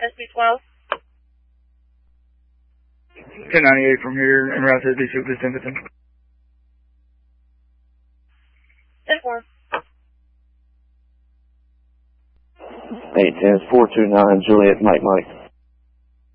SB12. 1098 from here, en route to SB2, please send it in. 10-4. 810-429, Juliet, Mike.